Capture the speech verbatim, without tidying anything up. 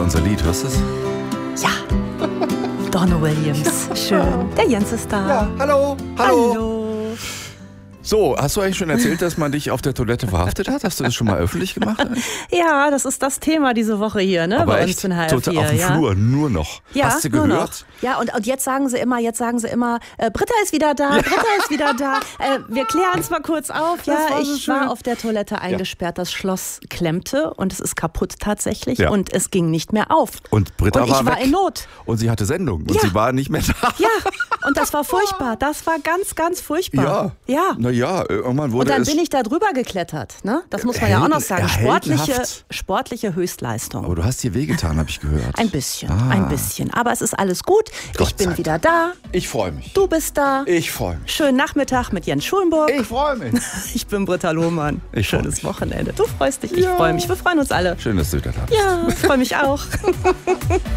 unser Lied, hörst du es? Ja. Donny Williams. Schön. Der Jens ist da. Ja, hallo. Hallo. Hallo. So, hast du eigentlich schon erzählt, dass man dich auf der Toilette verhaftet hat? Hast du das schon mal öffentlich gemacht? Ja, das ist das Thema diese Woche hier, ne? Aber bei echt, uns in H F total auf dem ja. Flur, nur noch. Ja, Hast du nur gehört? noch. Ja, und, und jetzt sagen sie immer, jetzt sagen sie immer, äh, Britta ist wieder da, Britta ist wieder da. Äh, wir klären es mal kurz auf. Ja, war so ich schön. war auf der Toilette eingesperrt, das Schloss klemmte und es ist kaputt tatsächlich Ja. und es ging nicht mehr auf. Und Britta und ich war war weg. in Not. Und sie hatte Sendung und Ja. sie war nicht mehr da. Ja, und das war furchtbar. Das war ganz, ganz furchtbar. Ja. Ja. Naja, irgendwann wurde Und dann es... bin ich da drüber geklettert. Ne? Das muss man ja auch noch sagen. Helden- Sportliche, heldenhaft. sportliche Höchstleistung. Aber du hast dir wehgetan, habe ich gehört. Ein bisschen, Ah. ein bisschen. Aber es ist alles gut. Gott ich bin sei wieder da. Ich freue mich. Du bist da. Ich freue mich. Schönen Nachmittag mit Jens Schulenburg. Ich freue mich. Ich bin Britta Lohmann. Ich freu Schönes mich. Wochenende. Du freust dich, ich Ja. freue mich. Wir freuen uns alle. Schön, dass du wieder da bist. Ja, ich freue mich auch.